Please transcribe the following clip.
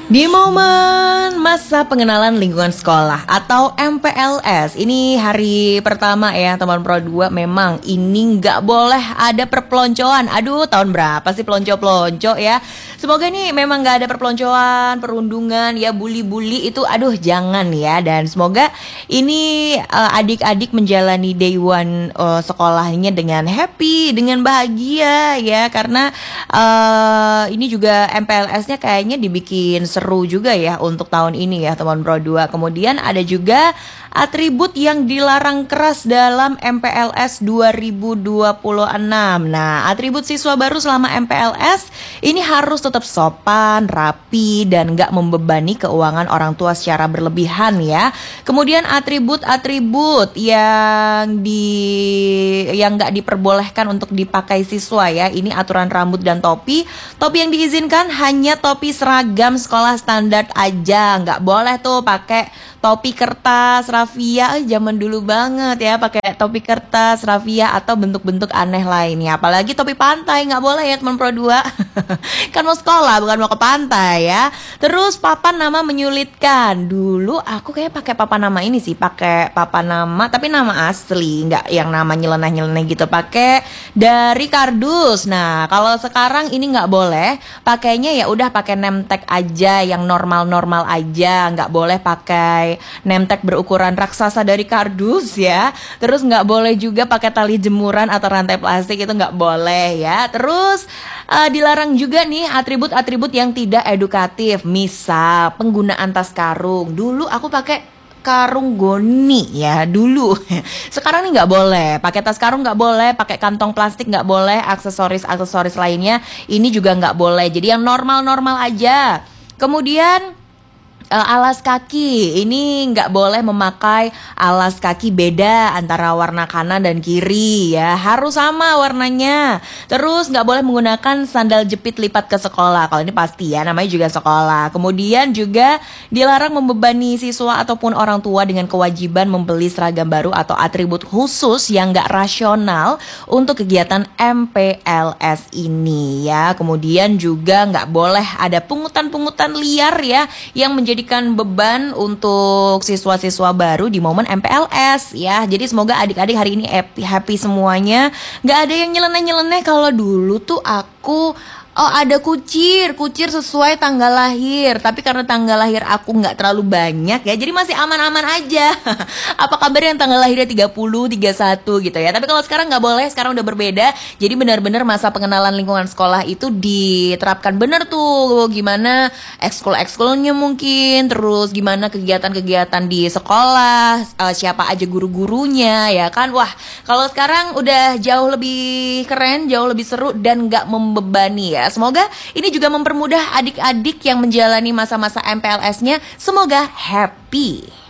Di momen masa pengenalan lingkungan sekolah atau MPLS, ini hari pertama ya teman Pro 2, memang ini nggak boleh ada perpeloncoan. Aduh, tahun berapa sih pelonco-pelonco ya? Semoga ini memang nggak ada perpeloncoan, perundungan ya, bully-bully itu aduh jangan ya. Dan semoga ini adik-adik menjalani day one sekolahnya dengan happy, dengan bahagia ya. Karena ini juga MPLS-nya kayaknya dibikin seru juga ya untuk tahun ini ya teman Pro 2. Kemudian ada juga atribut yang dilarang keras dalam MPLS 2026. Nah, atribut siswa baru selama MPLS ini harus tetap sopan, rapi, dan gak membebani keuangan orang tua secara berlebihan ya. Kemudian atribut-atribut yang gak diperbolehkan untuk dipakai siswa ya. Ini aturan rambut dan topi. Topi yang diizinkan hanya topi seragam sekolah standar aja, nggak boleh tuh pakai topi kertas, rafia, zaman dulu banget ya, pakai topi kertas, rafia atau bentuk-bentuk aneh lainnya. Apalagi topi pantai, nggak boleh ya teman Pro 2. Kan mau sekolah bukan mau ke pantai ya. Terus papan nama menyulitkan. Dulu aku kayak pakai papan nama ini sih, pakai papan nama tapi nama asli, nggak yang nama nyeleneh-nyeleneh gitu, pakai dari kardus. Nah, kalau sekarang ini nggak boleh, pakainya ya udah pakai name tag aja yang normal-normal aja, nggak boleh pakai name tag berukuran raksasa dari kardus ya. Terus nggak boleh juga pakai tali jemuran atau rantai plastik, itu nggak boleh ya. Terus dilarang juga nih atribut-atribut yang tidak edukatif, misal penggunaan tas karung. Dulu aku pakai karung goni ya dulu. Sekarang nih nggak boleh, pakai tas karung nggak boleh, pakai kantong plastik nggak boleh, aksesoris lainnya ini juga nggak boleh. Jadi yang normal-normal aja. Kemudian alas kaki, ini nggak boleh memakai alas kaki beda antara warna kanan dan kiri ya, harus sama warnanya. Terus nggak boleh menggunakan sandal jepit lipat ke sekolah, kalau ini pasti ya, namanya juga sekolah. Kemudian juga dilarang membebani siswa ataupun orang tua dengan kewajiban membeli seragam baru atau atribut khusus yang nggak rasional untuk kegiatan MPLS ini ya. Kemudian juga nggak boleh ada pungutan-pungutan liar ya yang menjadikan beban untuk siswa-siswa baru di momen MPLS ya. Jadi semoga adik-adik hari ini happy semuanya. Gak ada yang nyeleneh-nyeleneh. Kalau dulu tuh aku ada kucir sesuai tanggal lahir. Tapi karena tanggal lahir aku gak terlalu banyak ya, jadi masih aman-aman aja. Apa kabar yang tanggal lahirnya 30, 31 gitu ya. Tapi kalau sekarang gak boleh, sekarang udah berbeda. Jadi benar-benar masa pengenalan lingkungan sekolah itu diterapkan bener tuh. Gimana ekskul-ekskulnya mungkin, terus gimana kegiatan-kegiatan di sekolah, siapa aja guru-gurunya ya kan. Wah, kalau sekarang udah jauh lebih keren, jauh lebih seru dan gak membebani ya. Semoga ini juga mempermudah adik-adik yang menjalani masa-masa MPLS-nya. Semoga happy.